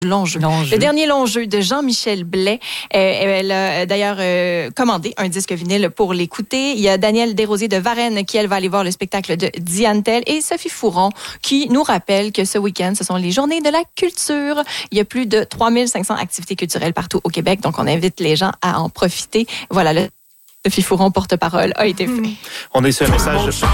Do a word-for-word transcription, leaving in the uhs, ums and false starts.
Long jeu. Long jeu. Le dernier long jeu de Jean-Michel Blais. Euh, elle a d'ailleurs euh, commandé un disque vinyle pour l'écouter. Il y a Danielle Desrosiers de Varennes qui, elle, va aller voir le spectacle de Diane Tell et Sophie Fouron qui nous rappelle que ce week-end, ce sont les journées de la culture. Il y a plus de trois mille cinq cents activités culturelles partout au Québec, donc on invite les gens à en profiter. Voilà, le Sophie Fouron, porte-parole, a été fait. On a eu ce message.